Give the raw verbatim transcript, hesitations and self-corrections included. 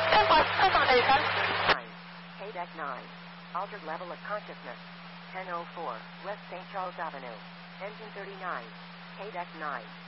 nine. K deck nine. Altered level of consciousness. ten oh four. West Saint Charles Avenue. Engine thirty-nine. K deck nine.